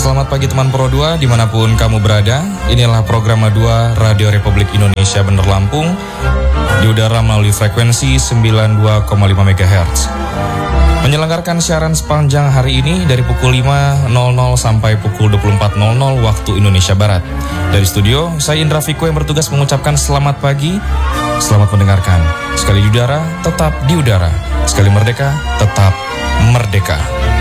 Selamat pagi teman Pro 2 dimanapun kamu berada. Inilah program 2 Radio Republik Indonesia Bandar Lampung di udara melalui frekuensi 92,5 MHz. Menyelenggarakan siaran sepanjang hari ini dari pukul 5.00 sampai pukul 24.00 waktu Indonesia Barat. Dari studio, saya Indra Fiko yang bertugas mengucapkan selamat pagi, selamat mendengarkan. Sekali di udara, tetap di udara. Sekali merdeka, tetap merdeka.